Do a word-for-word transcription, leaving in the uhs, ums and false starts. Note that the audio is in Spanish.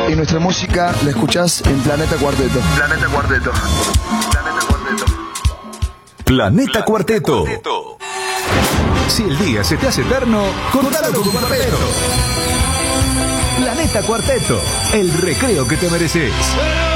Y nuestra música la escuchás en Planeta Cuarteto. Planeta Cuarteto. Planeta Cuarteto. Planeta Cuarteto. Si el día se te hace eterno, contalo con Cuarteto. Planeta Cuarteto, el recreo que te mereces.